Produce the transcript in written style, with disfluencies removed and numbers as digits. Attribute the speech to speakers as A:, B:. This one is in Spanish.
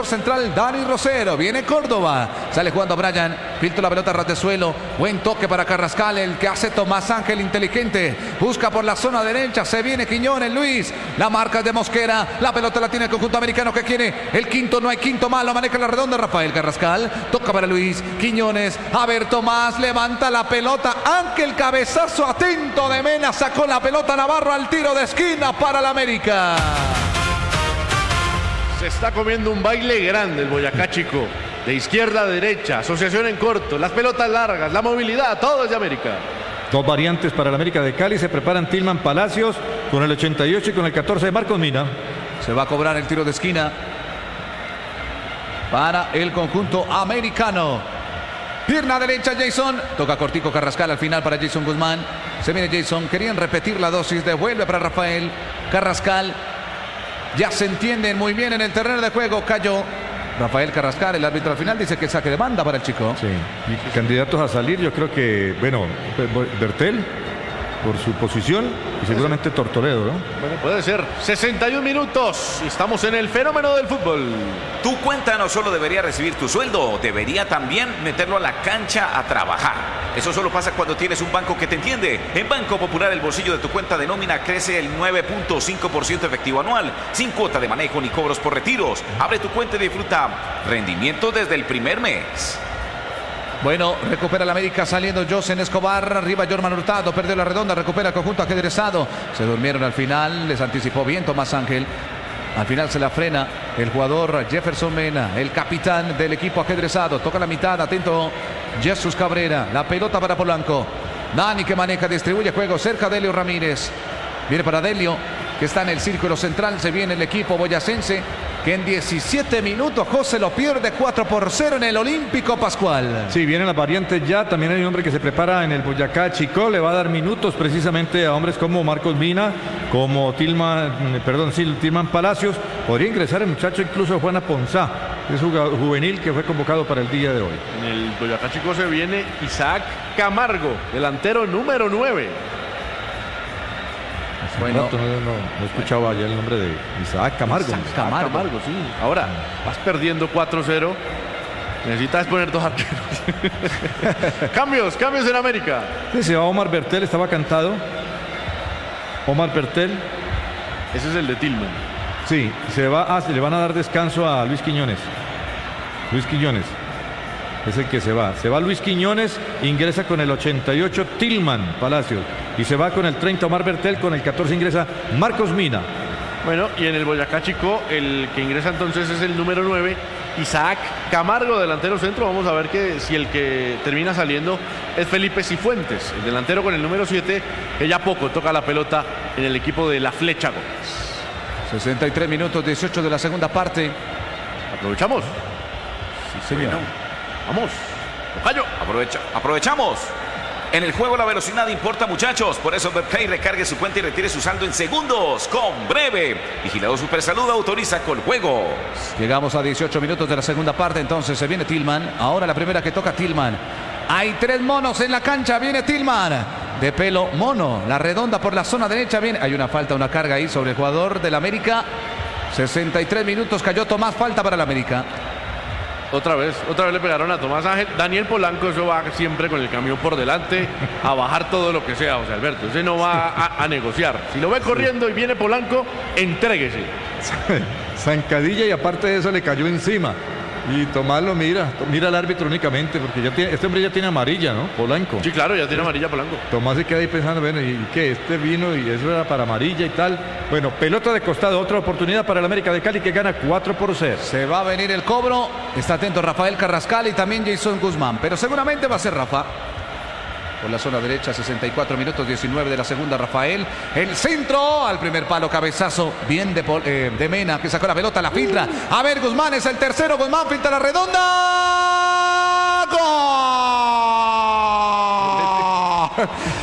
A: central Dani Rosero. Viene Córdoba. Sale jugando Brian. Filtra la pelota ras de suelo. Buen toque para Carrascal. El que hace Tomás Ángel inteligente. Busca por la zona derecha. Se viene Quiñones, Luis. La marca es de Mosquera. La pelota la tiene el conjunto americano que quiere. El quinto, no hay quinto más. Lo maneja la redonda Rafael Carrascal. Toca para Luis. Quiñones. A ver, Tomás. Levanta la pelota. Ángel, cabezazo atento de Mena. Sacó la pelota Navarro al tiro de esquina para la América.
B: Se está comiendo un baile grande el Boyacá Chico. De izquierda a derecha, asociación en corto, las pelotas largas, la movilidad, todo es de América.
C: Dos variantes para el América de Cali. Se preparan Tillman Palacios con el 88 y con el 14 de Marcos Mina.
A: Se va a cobrar el tiro de esquina para el conjunto americano. Pierna derecha Jason. Toca cortico Carrascal al final para Jason Guzmán. Se viene Jason. Querían repetir la dosis. Devuelve para Rafael Carrascal. Ya se entienden muy bien en el terreno de juego. Cayó Rafael Carrascal. El árbitro al final dice que saque de banda para el chico.
C: Sí. Y candidatos a salir, yo creo que, bueno, Bertel por su posición y seguramente Tortoredo, ¿no?
B: Bueno, puede ser. 61 minutos. Estamos en el fenómeno del fútbol.
D: Tu cuenta no solo debería recibir tu sueldo, debería también meterlo a la cancha a trabajar. Eso solo pasa cuando tienes un banco que te entiende. En Banco Popular el bolsillo de tu cuenta de nómina crece el 9.5% efectivo anual, sin cuota de manejo ni cobros por retiros. Abre tu cuenta y disfruta rendimiento desde el primer mes.
A: Bueno, recupera la América saliendo Josen Escobar, arriba Jorman Hurtado, perdió la redonda, recupera el conjunto ajedrezado. Se durmieron al final, les anticipó bien Tomás Ángel. Al final se la frena el jugador Jefferson Mena, el capitán del equipo ajedrezado. Toca la mitad, atento Jesús Cabrera, la pelota para Polanco. Dani que maneja, distribuye juego cerca de Delio Ramírez. Viene para Delio, que está en el círculo central. Se viene el equipo boyacense, que en 17 minutos José lo pierde 4-0 en el Olímpico Pascual.
C: Sí, vienen las variantes ya. También hay un hombre que se prepara en el Boyacá Chico. Le va a dar minutos precisamente a hombres como Marcos Mina, como Tillman Palacios. Podría ingresar el muchacho incluso Juana Ponzá. Es juvenil que fue convocado para el día de hoy.
B: En el Boyacá Chico se viene Isaac Camargo, delantero número 9.
C: Bueno, no escuchaba ya el nombre de Isaac Camargo.
B: Camargo, sí. Ahora, vas perdiendo 4-0. Necesitas poner dos arqueros. Cambios en América.
C: Sí, se va Omar Bertel, estaba cantado. Omar Bertel.
B: Ese es el de Tillman.
C: Sí, le van a dar descanso a Luis Quiñones. Luis Quiñones es el que se va. Se va Luis Quiñones, ingresa con el 88 Tillman Palacios. Y se va con el 30 Omar Bertel, con el 14 ingresa Marcos Mina.
B: Bueno, y en el Boyacá Chico, el que ingresa entonces es el número 9, Isaac Camargo, delantero centro. Vamos a ver si el que termina saliendo es Felipe Cifuentes, el delantero con el número 7, que ya poco toca la pelota en el equipo de la Flecha Gómez.
A: 63 minutos, 18 de la segunda parte.
B: ¿Aprovechamos?
A: Sí, señor.
D: Bueno,
B: vamos. Tocayo.
D: Aprovechamos. En el juego la velocidad importa, muchachos. Por eso BetPlay recargue su cuenta y retire su saldo en segundos con Breve. Vigilado Supersalud autoriza con juegos.
A: Llegamos a 18 minutos de la segunda parte. Entonces se viene Tillman. Ahora la primera que toca Tillman. Hay 3 monos en la cancha. Viene Tillman. De pelo mono. La redonda por la zona derecha. Viene. Hay una falta, una carga ahí sobre el jugador del América. 63 minutos. Cayó Tomás. Falta para el América.
B: Otra vez le pegaron a Tomás Ángel. Daniel Polanco, eso va siempre con el camión por delante a bajar todo lo que sea. O sea, Alberto, ese no va a negociar. Si lo ve corriendo y viene Polanco, entréguese.
C: Zancadilla, y aparte de eso le cayó encima. Y Tomás lo mira al árbitro únicamente, porque este hombre ya tiene amarilla, ¿no? Polanco.
B: Sí, claro, ya tiene amarilla Polanco.
C: Tomás se queda ahí pensando, bueno, ¿y qué? Este vino y eso era para amarilla y tal. Bueno, pelota de costado, otra oportunidad para el América de Cali, que gana 4-0.
A: Se va a venir el cobro. Está atento Rafael Carrascal y también Jason Guzmán, pero seguramente va a ser Rafa. Por la zona derecha, 64 minutos, 19 de la segunda, Rafael. El centro, al primer palo, cabezazo, bien de Mena, que sacó la pelota, la filtra. A ver, Guzmán es el tercero, Guzmán filtra la redonda. ¡Gol!